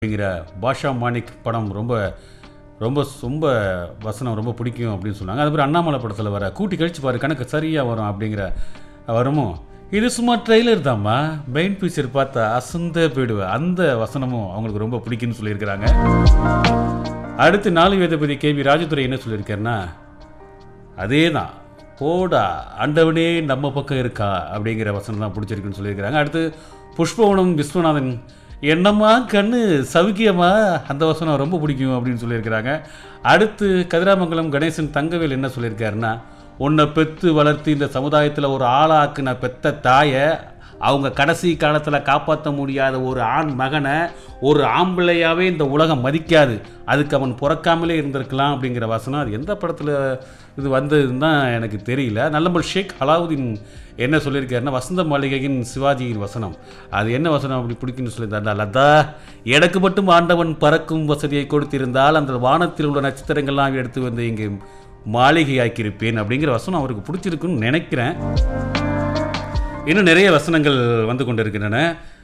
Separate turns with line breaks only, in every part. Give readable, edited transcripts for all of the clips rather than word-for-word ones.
அப்படிங்கிற பாஷா மாணிக் படம் ரொம்ப ரொம்ப ரொம்ப வசனம் ரொம்ப பிடிக்கும் அப்படின்னு சொன்னாங்க. அதுக்கப்புறம் அண்ணாமலை படத்தில் வர கூட்டி கழிச்சு பாரு கணக்கு சரியாக வரும் அப்படிங்கிற வருமோ இது சும்மா ட்ரெய்லர் தாம்மா, மெயின் பிக்சர் பார்த்தா அசந்த போயிடுவேன், அந்த வசனமும் அவங்களுக்கு ரொம்ப பிடிக்குன்னு சொல்லியிருக்கிறாங்க. அடுத்து 4 வேதபதி கேவி ராஜதுரை என்ன சொல்லியிருக்காருன்னா, அதே தான் போடா ஆண்டவனே நம்ம பக்கம் இருக்கா அப்படிங்கிற வசனம் தான் பிடிச்சிருக்குன்னு சொல்லியிருக்கிறாங்க. அடுத்து புஷ்பவனம் விஸ்வநாதன் என்னம்மா கண்ணு சவுக்கியமா, அந்த வசனம் ரொம்ப பிடிக்கும் அப்படின்னு சொல்லியிருக்கிறாங்க. அடுத்து கதிராமங்கலம் கணேசன் தங்கவேல் என்ன சொல்லியிருக்காருன்னா, உன்னை பெற்று வளர்த்து இந்த சமுதாயத்தில் ஒரு ஆளாக்குன பெத்த தாயை அவங்க கடைசி காலத்தில் காப்பாற்ற முடியாத ஒரு ஆண் மகனை ஒரு ஆம்பளையாகவே இந்த உலகம் மதிக்காது, அதுக்கு அவன் பிறக்காமலே இருந்திருக்கலாம் அப்படிங்கிற வசனம். அது எந்த படத்தில் இது வந்ததுன்னு தான் எனக்கு தெரியல. நல்லம்பல் ஷேக் அலாவுதீன் என்ன சொல்லியிருக்காருன்னா, வசந்த மாளிகையின் சிவாஜியின் வசனம், அது என்ன வசனம் அப்படி பிடிக்குன்னு சொல்லியிருந்தாருன்னா, லதா எனக்கு மட்டும் ஆண்டவன் பறக்கும் வசதியை கொடுத்திருந்தால் அந்த வானத்தில் உள்ள நட்சத்திரங்கள்லாம் எடுத்து வந்து இங்கே மாளிகையாக்கியிருப்பேன் அப்படிங்கிற வசனம் அவருக்கு பிடிச்சிருக்குன்னு நினைக்கிறேன். இன்னும் நிறைய வசனங்கள் வந்து கொண்டிருக்கின்றன.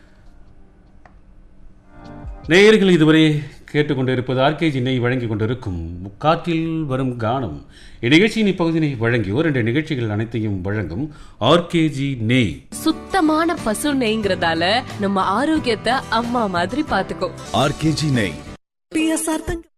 நேயர்கள் இதுவரை கேட்டுக்கொண்டிருப்பது ஆர்கேஜி நெய் வழங்கி கொண்டிருக்கும் காற்றில் வரும் கானம். இந்நிகழ்ச்சியின் இப்பகுதியை வழங்கி 2 நிகழ்ச்சிகள் அனைத்தையும் வழங்கும் ஆர்கேஜி நெய்.
சுத்தமான பசு நெய்ங்கிறதால நம்ம ஆரோக்கியத்தை அம்மா மாதிரி பாத்துக்கோ.
ஆர்கேஜி நெய்.
PSR